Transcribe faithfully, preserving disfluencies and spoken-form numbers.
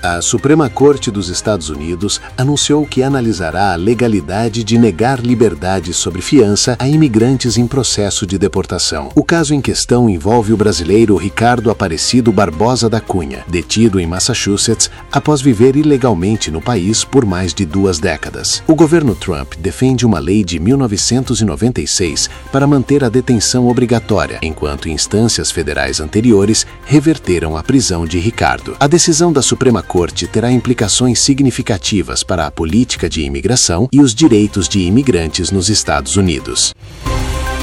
A Suprema Corte dos Estados Unidos anunciou que analisará a legalidade de negar liberdade sob fiança a imigrantes em processo de deportação. O caso em questão envolve o brasileiro Ricardo Aparecido Barbosa da Cunha, detido em Massachusetts após viver ilegalmente no país por mais de duas décadas. O governo Trump defende uma lei de mil novecentos e noventa e seis para manter a detenção obrigatória, enquanto instâncias federais anteriores reverteram a prisão de Ricardo. A decisão da Suprema Corte terá implicações significativas para a política de imigração e os direitos de imigrantes nos Estados Unidos.